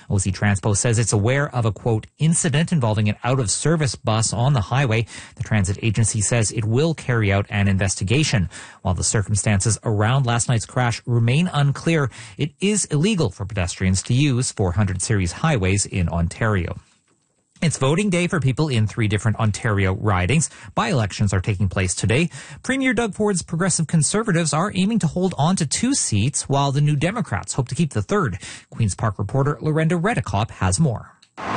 OC Transpo says it's aware of a, quote, incident involving an out-of-service bus on the highway. The transit agency says it will carry out an investigation. While the circumstances around last night's crash remain unclear, it is illegal for pedestrians to use 400 series highways in Ontario. It's voting day for people in 3 different Ontario ridings. By-elections are taking place today. Premier Doug Ford's Progressive Conservatives are aiming to hold on to 2 seats, while the New Democrats hope to keep the 3rd. Queen's Park reporter Lorenda Redekop has more.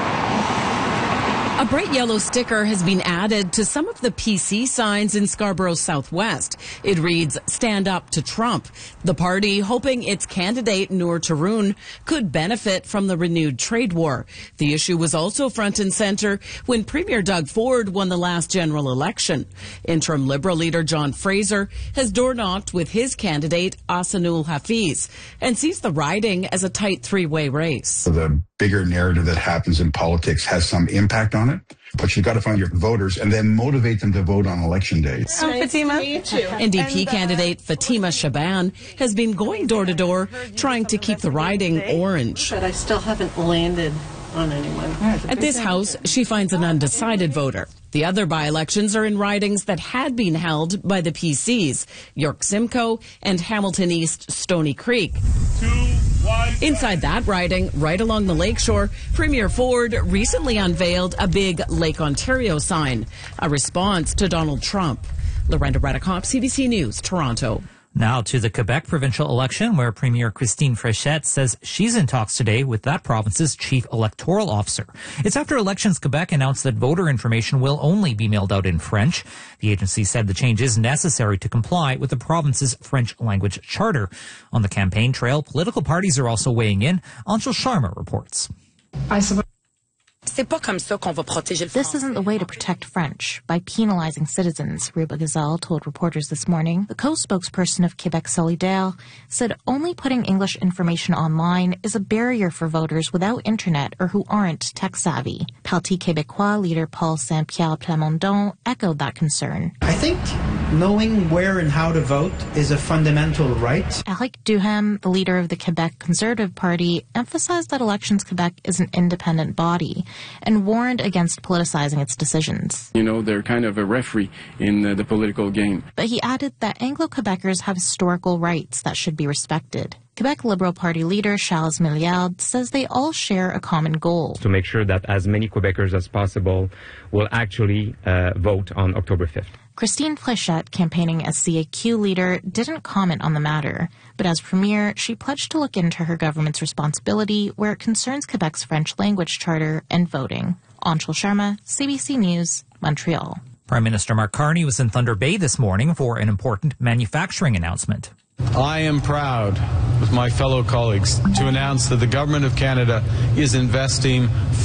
A bright yellow sticker has been added to some of the PC signs in Scarborough Southwest. It reads, "Stand up to Trump." The party hoping its candidate, Noor Tarun, could benefit from the renewed trade war. The issue was also front and center when Premier Doug Ford won the last general election. Interim Liberal leader John Fraser has door-knocked with his candidate, Ahsanul Hafiz, and sees the riding as a tight 3-way race. The bigger narrative that happens in politics has some impact on it, but you've got to find your voters and then motivate them to vote on election day. Fatima. NDP candidate Fatima Shaban has been going door to door trying to keep the riding orange. But I still haven't landed on anyone. At this house, she finds an undecided voter. The other by-elections are in ridings that had been held by the PCs, York Simcoe and Hamilton East Stony Creek. Inside that riding, right along the lakeshore, Premier Ford recently unveiled a big Lake Ontario sign, a response to Donald Trump. Lorenda Redekop, CBC News, Toronto. Now to the Quebec provincial election, where Premier Christine Fréchette says she's in talks today with that province's chief electoral officer. It's after Elections Quebec announced that voter information will only be mailed out in French. The agency said the change is necessary to comply with the province's French language charter. On the campaign trail, political parties are also weighing in. Anshul Sharma reports. This isn't the way to protect French, by penalizing citizens, Ruba Gazal told reporters this morning. The co-spokesperson of Québec Solidaire said only putting English information online is a barrier for voters without internet or who aren't tech-savvy. Parti Québécois leader Paul Saint-Pierre Plamondon echoed that concern. I think knowing where and how to vote is a fundamental right. Éric Duhem, the leader of the Quebec Conservative Party, emphasized that Elections Quebec is an independent body and warned against politicizing its decisions. You know, they're kind of a referee in the political game. But he added that Anglo-Quebecers have historical rights that should be respected. Quebec Liberal Party leader Charles Milliard says they all share a common goal. To make sure that as many Quebecers as possible will actually vote on October 5th. Christine Fréchette, campaigning as CAQ leader, didn't comment on the matter, but as premier, she pledged to look into her government's responsibility where it concerns Quebec's French language charter and voting. Anshul Sharma, CBC News, Montreal. Prime Minister Mark Carney was in Thunder Bay this morning for an important manufacturing announcement. I am proud, with my fellow colleagues, to announce that the Government of Canada is investing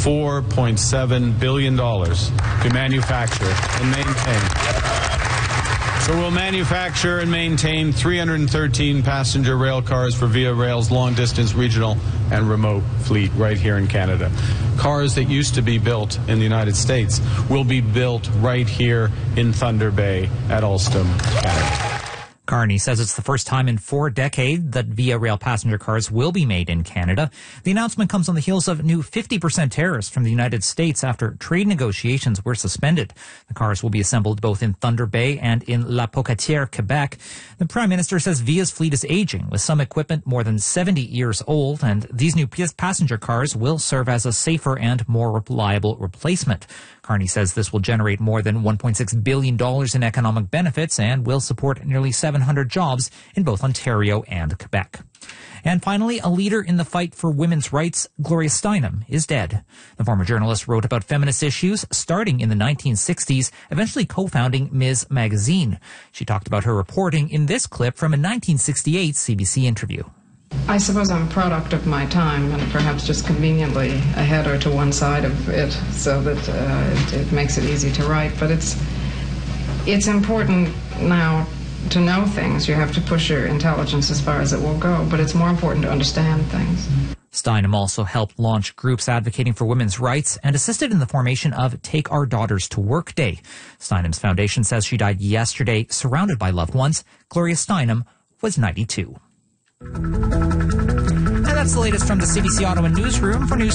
$4.7 billion to manufacture and maintain. So we'll manufacture and maintain 313 passenger rail cars for Via Rail's long-distance regional and remote fleet right here in Canada. Cars that used to be built in the United States will be built right here in Thunder Bay at Alstom, Canada. Carney says it's the first time in 4 decades that Via Rail passenger cars will be made in Canada. The announcement comes on the heels of new 50% tariffs from the United States after trade negotiations were suspended. The cars will be assembled both in Thunder Bay and in La Pocatière, Quebec. The Prime Minister says Via's fleet is aging, with some equipment more than 70 years old, and these new passenger cars will serve as a safer and more reliable replacement. Carney says this will generate more than $1.6 billion in economic benefits and will support nearly 700 jobs in both Ontario and Quebec. And finally, a leader in the fight for women's rights, Gloria Steinem, is dead. The former journalist wrote about feminist issues starting in the 1960s, eventually co-founding Ms. Magazine. She talked about her reporting in this clip from a 1968 CBC interview. I suppose I'm a product of my time and perhaps just conveniently ahead or to one side of it so that it makes it easy to write. But it's important now to know things. You have to push your intelligence as far as it will go, but it's more important to understand things. Steinem also helped launch groups advocating for women's rights and assisted in the formation of Take Our Daughters to Work Day. Steinem's foundation says she died yesterday, surrounded by loved ones. Gloria Steinem was 92. And that's the latest from the CBC Ottawa newsroom. For news